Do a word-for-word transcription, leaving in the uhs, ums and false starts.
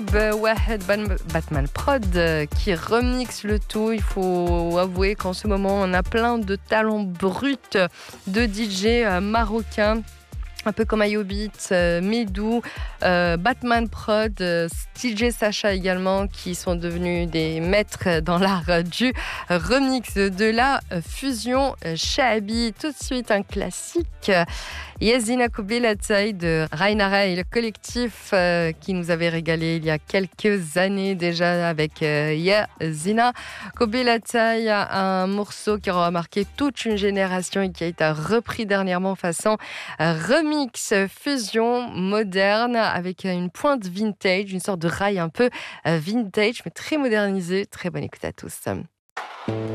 Wahed Ban- Batman Prod euh, qui remixe le tout. Il faut avouer qu'en ce moment, on a plein de talents bruts de D J euh, marocains. Un peu comme Ayobit, euh, Medou, euh, Batman Prod, euh, D J Sacha également, qui sont devenus des maîtres dans l'art du remix de la fusion Shahabi. Tout de suite, un classique. Yazina Kobelatay de Rainara et le collectif euh, qui nous avait régalé il y a quelques années déjà avec euh, Yazina Kobelatay, un morceau qui aura marqué toute une génération et qui a été repris dernièrement façon euh, remix fusion moderne avec une pointe vintage, une sorte de rail un peu euh, vintage mais très modernisé. Très bonne écoute à tous.